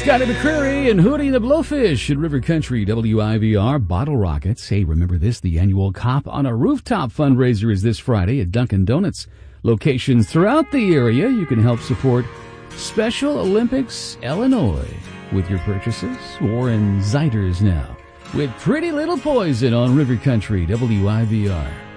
Scotty McCreery and Hootie the Blowfish at River Country WIVR Bottle Rockets. Hey, remember this? The annual Cop on a Rooftop fundraiser is this Friday at Dunkin' Donuts. Locations throughout the area. You can help support Special Olympics Illinois with your purchases, or in Ziders now with Pretty Little Poison on River Country WIVR.